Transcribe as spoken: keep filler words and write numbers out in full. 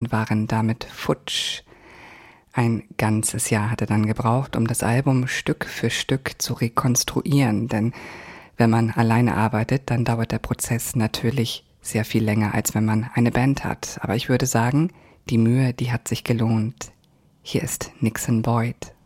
und waren damit futsch. Ein ganzes Jahr hat er dann gebraucht, um das Album Stück für Stück zu rekonstruieren, denn wenn man alleine arbeitet, dann dauert der Prozess natürlich sehr viel länger, als wenn man eine Band hat. Aber ich würde sagen, die Mühe, die hat sich gelohnt. Hier ist Nixon Boyd.